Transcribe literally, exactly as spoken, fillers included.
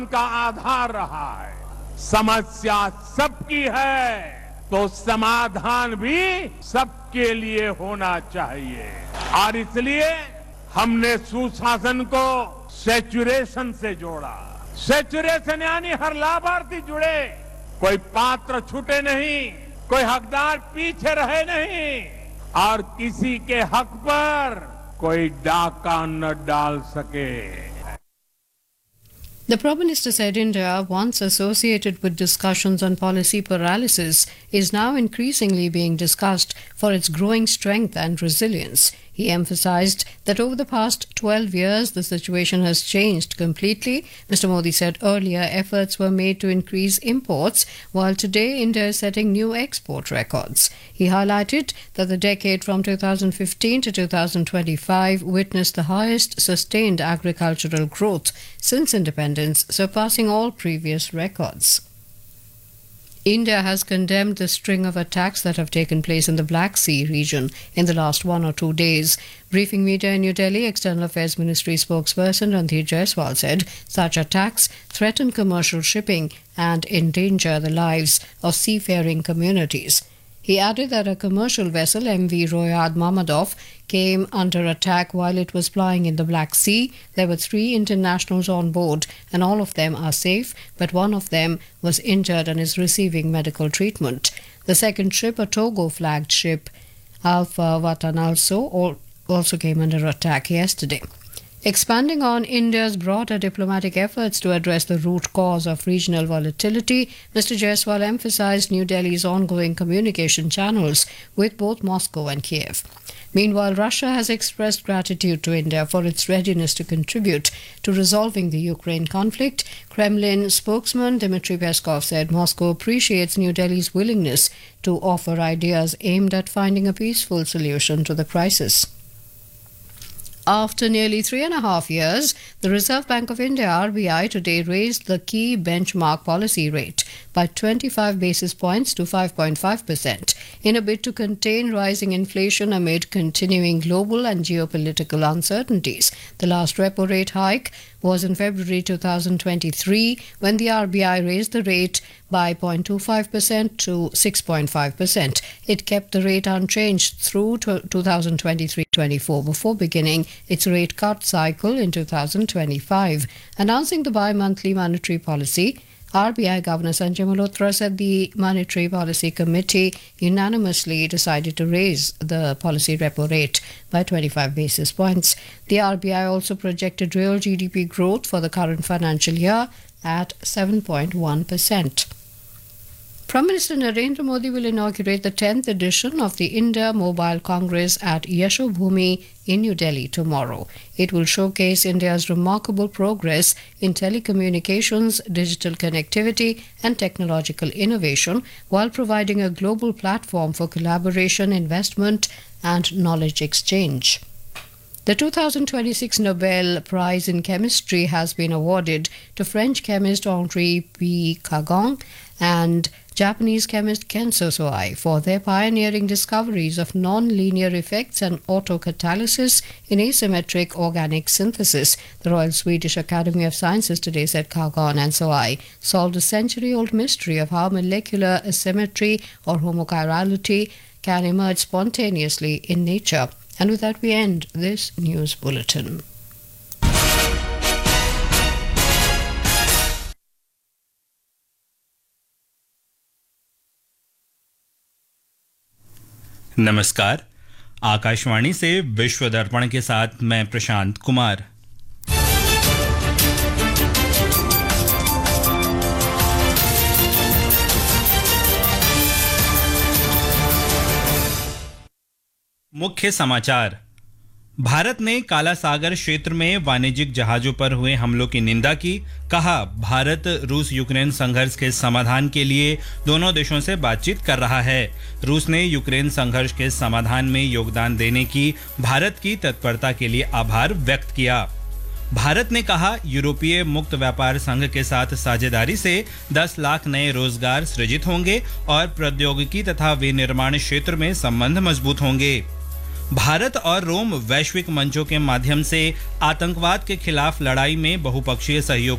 का आधार रहा है। समस्या सबकी है तो समाधान भी सबके लिए होना चाहिए और इसलिए हमने सुशासन को सैचुरेशन से जोड़ा। सैचुरेशन यानी हर लाभार्थी जुड़े, कोई पात्र छूटे नहीं, कोई हकदार पीछे रहे नहीं और किसी के हक पर कोई डाका न डाल सके। The Prime Minister said India, once associated with discussions on policy paralysis, is now increasingly being discussed for its growing strength and resilience. He emphasized that over the past twelve years, the situation has changed completely. Mister Modi said earlier efforts were made to increase imports, while today India is setting new export records. He highlighted that the decade from two thousand fifteen to two thousand twenty-five witnessed the highest sustained agricultural growth since independence, surpassing all previous records. India has condemned the string of attacks that have taken place in the Black Sea region in the last one or two days. Briefing media in New Delhi, External Affairs Ministry spokesperson Ranveer Jaiswal said such attacks threaten commercial shipping and endanger the lives of seafaring communities. He added that a commercial vessel, M V Royad Mamadov, came under attack while it was plying in the Black Sea. There were three Indian nationals on board and all of them are safe, but one of them was injured and is receiving medical treatment. The second ship, a Togo-flagged ship, Alpha Watanalso, also came under attack yesterday. Expanding on India's broader diplomatic efforts to address the root cause of regional volatility, Mister Jaiswal emphasized New Delhi's ongoing communication channels with both Moscow and Kiev. Meanwhile, Russia has expressed gratitude to India for its readiness to contribute to resolving the Ukraine conflict. Kremlin spokesman Dmitry Peskov said Moscow appreciates New Delhi's willingness to offer ideas aimed at finding a peaceful solution to the crisis. After nearly three and a half years, the Reserve Bank of India R B I today raised the key benchmark policy rate by twenty-five basis points to five point five percent in a bid to contain rising inflation amid continuing global and geopolitical uncertainties. The last repo rate hike was in February two thousand twenty-three when the R B I raised the rate by zero point two five percent to six point five percent. It kept the rate unchanged through two thousand twenty-three twenty-four before beginning its rate cut cycle in two thousand twenty-five. Announcing the bi-monthly monetary policy, R B I Governor Sanjay Malhotra said the Monetary Policy Committee unanimously decided to raise the policy repo rate by twenty-five basis points. The R B I also projected real G D P growth for the current financial year at seven point one percent. Prime Minister Narendra Modi will inaugurate the tenth edition of the India Mobile Congress at Yashobhoomi in New Delhi tomorrow. It will showcase India's remarkable progress in telecommunications, digital connectivity and technological innovation while providing a global platform for collaboration, investment and knowledge exchange. The two thousand twenty-six Nobel Prize in Chemistry has been awarded to French chemist Henri P. Cagon and Japanese chemist Kenzo Soai for their pioneering discoveries of non-linear effects and autocatalysis in asymmetric organic synthesis. The Royal Swedish Academy of Sciences today said Cagon and Soai solved a century-old mystery of how molecular asymmetry or homochirality can emerge spontaneously in nature. And with that, we end this news bulletin. नमस्कार, आकाशवाणी से विश्व दर्पण के साथ मैं प्रशांत कुमार। मुख्य समाचार। भारत ने काला सागर क्षेत्र में वाणिज्यिक जहाजों पर हुए हमलों की निंदा की। कहा, भारत रूस यूक्रेन संघर्ष के समाधान के लिए दोनों देशों से बातचीत कर रहा है। रूस ने यूक्रेन संघर्ष के समाधान में योगदान देने की भारत की तत्परता के लिए आभार व्यक्त किया। भारत ने कहा, यूरोपीय मुक्त व्यापार संघ के साथ साझेदारी से दस लाख नए रोजगार सृजित होंगे और प्रौद्योगिकी तथा विनिर्माण क्षेत्र में संबंध मजबूत होंगे। भारत और रोम वैश्विक मंचों के माध्यम से आतंकवाद के खिलाफ लड़ाई में बहुपक्षीय सहयोग